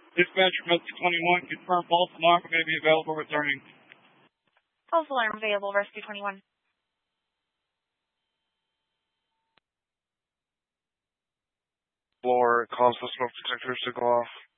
Dispatcher Rescue 21, confirm false alarm may be available returning. False alarm available, Rescue 21. Floor, constant smoke detector signal off.